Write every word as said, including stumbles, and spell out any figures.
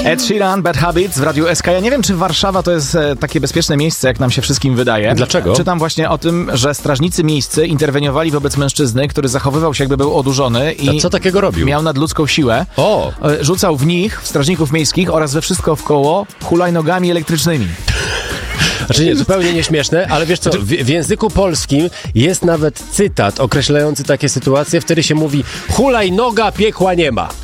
Ed Sheeran, Bad Habits w Radiu S K. Ja nie wiem, czy Warszawa to jest e, takie bezpieczne miejsce, jak nam się wszystkim wydaje. Dlaczego? Czytam właśnie o tym, że strażnicy miejscy interweniowali wobec mężczyzny, który zachowywał się, jakby był odurzony i A co takiego robił? miał nadludzką siłę. O! E, Rzucał w nich, w strażników miejskich oraz we wszystko wkoło hulajnogami elektrycznymi. Znaczy nie, zupełnie nieśmieszne, ale wiesz co, w, w języku polskim jest nawet cytat określający takie sytuacje, wtedy się mówi hulajnoga, piekła nie ma.